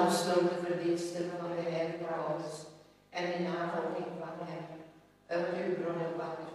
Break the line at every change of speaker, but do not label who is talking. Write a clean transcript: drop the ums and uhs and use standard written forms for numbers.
afsluiten verdiensten van de Heilige Paulus en in navolging van hem uit uw bron en